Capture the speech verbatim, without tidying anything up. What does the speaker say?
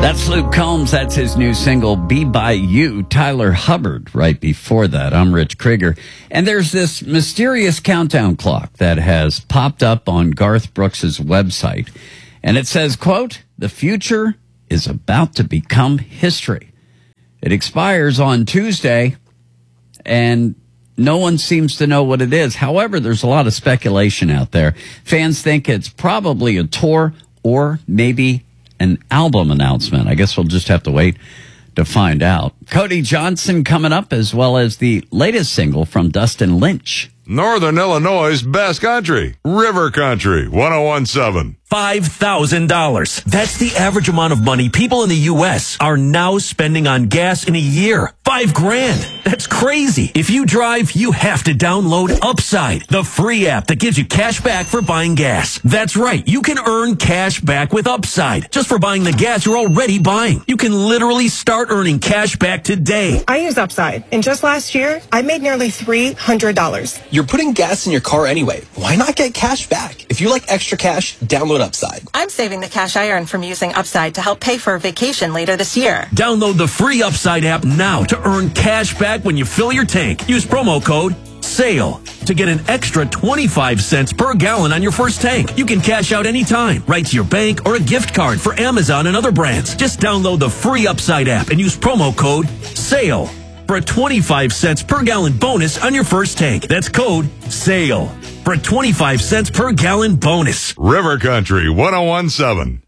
That's Luke Combs. That's his new single, Be By You. Tyler Hubbard right before that. I'm Rich Krieger. And there's this mysterious countdown clock that has popped up on Garth Brooks' website. And it says, quote, "The future is about to become history." It expires on Tuesday, and no one seems to know what it is. However, there's a lot of speculation out there. Fans think it's probably a tour or maybe an album announcement. I guess we'll just have to wait to find out. Cody Johnson coming up, as well as the latest single from Dustin Lynch. Northern Illinois' best country, River Country, one oh one seven. five thousand dollars. That's the average amount of money people in the U S are now spending on gas in a year. Five grand. That's crazy. If you drive, you have to download Upside, the free app that gives you cash back for buying gas. That's right. You can earn cash back with Upside just for buying the gas you're already buying. You can literally start earning cash back today. I use Upside, and just last year, I made nearly three hundred dollars. You're putting gas in your car anyway. Why not get cash back? If you like extra cash, download Upside. I'm saving the cash I earn from using Upside to help pay for a vacation later this year. Download the free Upside app now to earn cash back when you fill your tank. Use promo code SALE to get an extra twenty-five cents per gallon on your first tank. You can cash out anytime, right to your bank or a gift card for Amazon and other brands. Just download the free Upside app and use promo code SALE for a twenty-five cents per gallon bonus on your first tank. That's code SALE for a twenty-five cents per gallon bonus. River Country, one oh one seven.